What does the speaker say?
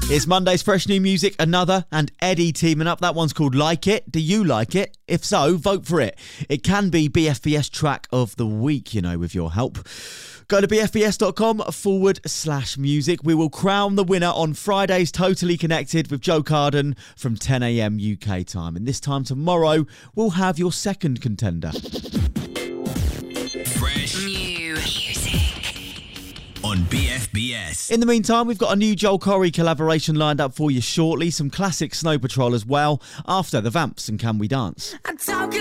It's Monday's fresh new music, Another and Eddie teaming up. That one's called Like It. Do you like it? If so, vote for it. It can be BFBS track of the week, with your help. Go to bfbs.com/music. We will crown the winner on Friday's Totally Connected with Joe Carden from 10 a.m. UK time. And this time tomorrow, we'll have your second contender. Fresh new music on BFBS. In the meantime, we've got a new Joel Corry collaboration lined up for you shortly. Some classic Snow Patrol as well. After the Vamps and Can We Dance? I'm talking